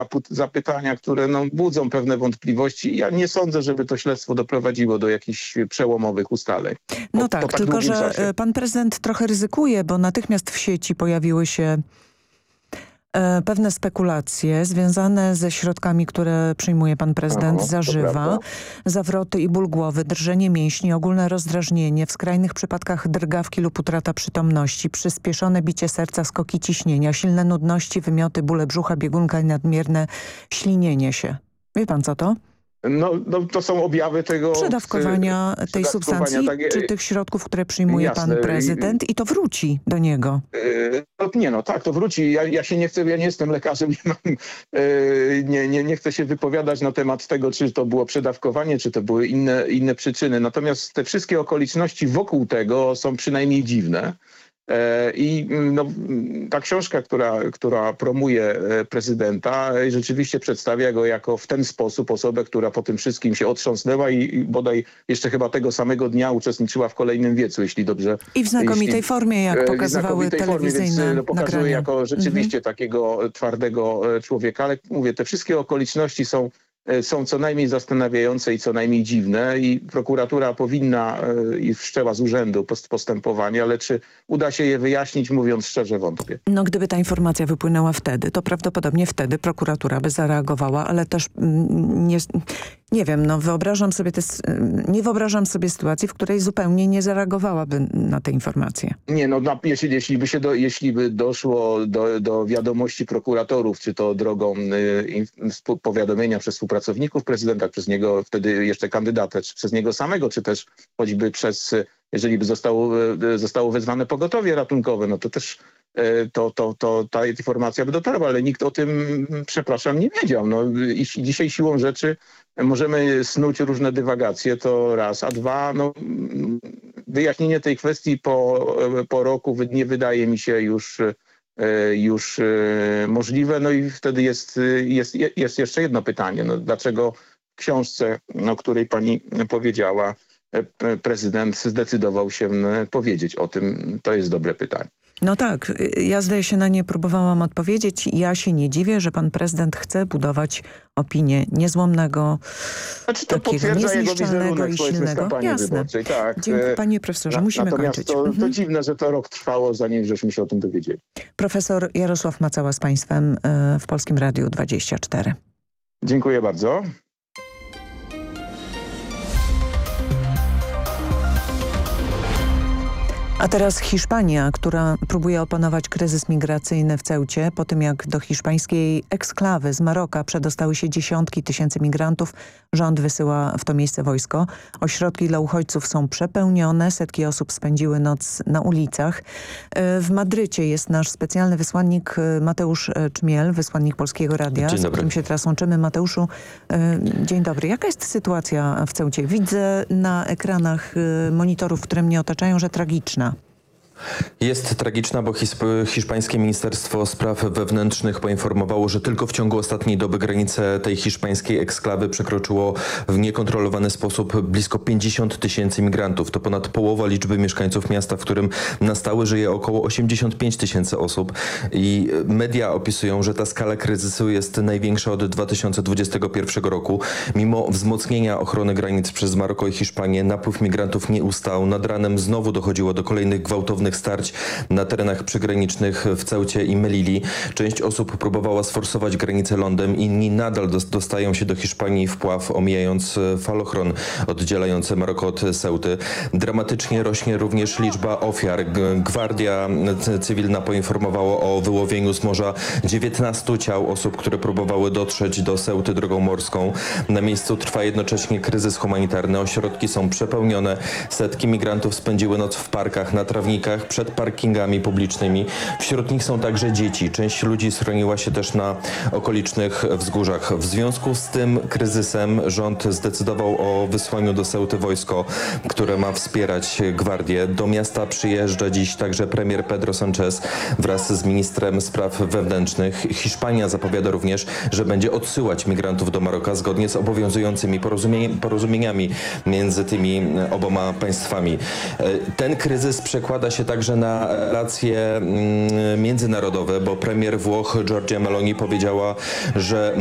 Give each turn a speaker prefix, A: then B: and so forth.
A: zapytania, które budzą pewne wątpliwości. Ja nie sądzę, żeby to śledztwo doprowadziło do jakichś przełomowych ustaleń.
B: No tak, tylko że pan prezydent trochę ryzykuje, bo natychmiast w sieci pojawiły się pewne spekulacje związane ze środkami, które przyjmuje pan prezydent, zażywa. Zawroty i ból głowy, drżenie mięśni, ogólne rozdrażnienie, w skrajnych przypadkach drgawki lub utrata przytomności, przyspieszone bicie serca, skoki ciśnienia, silne nudności, wymioty, bóle brzucha, biegunka i nadmierne ślinienie się. Wie pan co to?
A: No, to są objawy tego...
B: Przedawkowania tej substancji, czy tych środków, które przyjmuje pan prezydent i to wróci do niego.
A: Tak, to wróci. Ja się nie chcę, ja nie jestem lekarzem, nie chcę się wypowiadać na temat tego, czy to było przedawkowanie, czy to były inne przyczyny. Natomiast te wszystkie okoliczności wokół tego są przynajmniej dziwne. I ta książka, która promuje prezydenta, rzeczywiście przedstawia go jako w ten sposób osobę, która po tym wszystkim się otrząsnęła i bodaj jeszcze chyba tego samego dnia uczestniczyła w kolejnym wiecu, jeśli dobrze...
B: I w znakomitej formie, jak pokazywały telewizyjne
A: więc pokazuje
B: nagrania.
A: jako rzeczywiście takiego twardego człowieka, ale mówię, te wszystkie okoliczności są co najmniej zastanawiające i co najmniej dziwne i prokuratura powinna i wszczęła z urzędu postępowanie, ale czy uda się je wyjaśnić, mówiąc szczerze, wątpię.
B: No gdyby ta informacja wypłynęła wtedy, to prawdopodobnie wtedy prokuratura by zareagowała, ale też nie wiem, nie wyobrażam sobie sytuacji, w której zupełnie nie zareagowałaby na te informacje.
A: Nie, jeśli by doszło do wiadomości prokuratorów, czy to drogą powiadomienia przez współpracowników prezydenta, przez niego wtedy jeszcze kandydata, czy przez niego samego, czy też choćby jeżeli by zostało wezwane pogotowie ratunkowe, no to też ta informacja by dotarła, ale nikt o tym, przepraszam, nie wiedział. I dzisiaj siłą rzeczy możemy snuć różne dywagacje, to raz, a dwa, wyjaśnienie tej kwestii po roku nie wydaje mi się już możliwe. No i wtedy jest jeszcze jedno pytanie. Dlaczego w książce, o której pani powiedziała, prezydent zdecydował się powiedzieć o tym? To jest dobre pytanie.
B: No tak, ja zdaje się na nie próbowałam odpowiedzieć. Ja się nie dziwię, że pan prezydent chce budować opinię niezłomnego, takiego niezniszczalnego i silnego. Jasne.
A: Tak.
B: Dziękuję, panie profesorze, musimy kończyć.
A: To dziwne, że to rok trwało, zanim żeśmy się o tym dowiedzieli.
B: Profesor Jarosław Macała z państwem w Polskim Radiu 24.
A: Dziękuję bardzo.
B: A teraz Hiszpania, która próbuje opanować kryzys migracyjny w Ceucie po tym, jak do hiszpańskiej eksklawy z Maroka przedostały się dziesiątki tysięcy migrantów. Rząd wysyła w to miejsce wojsko. Ośrodki dla uchodźców są przepełnione. Setki osób spędziły noc na ulicach. W Madrycie jest nasz specjalny wysłannik Mateusz Czmiel, wysłannik Polskiego Radia, z którym się teraz łączymy. Mateuszu, dzień dobry. Jaka jest sytuacja w Ceucie? Widzę na ekranach monitorów, które mnie otaczają, że tragiczna.
C: Jest tragiczna, bo hiszpańskie Ministerstwo Spraw Wewnętrznych poinformowało, że tylko w ciągu ostatniej doby granice tej hiszpańskiej eksklawy przekroczyło w niekontrolowany sposób blisko 50 tysięcy migrantów. To ponad połowa liczby mieszkańców miasta, w którym na stałe żyje około 85 tysięcy osób. I media opisują, że ta skala kryzysu jest największa od 2021 roku. Mimo wzmocnienia ochrony granic przez Maroko i Hiszpanię, napływ migrantów nie ustał. Nad ranem znowu dochodziło do kolejnych gwałtownych starć na terenach przygranicznych w Ceucie i Melilli. Część osób próbowała sforsować granicę lądem, inni nadal dostają się do Hiszpanii wpław, omijając falochron oddzielający Maroko od Ceuty. Dramatycznie rośnie również liczba ofiar. Gwardia Cywilna poinformowała o wyłowieniu z morza 19 ciał osób, które próbowały dotrzeć do Ceuty drogą morską. Na miejscu trwa jednocześnie kryzys humanitarny. Ośrodki są przepełnione. Setki migrantów spędziły noc w parkach, na trawnikach, przed parkingami publicznymi. Wśród nich są także dzieci. Część ludzi schroniła się też na okolicznych wzgórzach. W związku z tym kryzysem rząd zdecydował o wysłaniu do Ceuty wojsko, które ma wspierać gwardię. Do miasta przyjeżdża dziś także premier Pedro Sánchez wraz z ministrem spraw wewnętrznych. Hiszpania zapowiada również, że będzie odsyłać migrantów do Maroka zgodnie z obowiązującymi porozumieniami między tymi oboma państwami. Ten kryzys przekłada się się także na relacje międzynarodowe, bo premier Włoch Giorgia Meloni powiedziała, że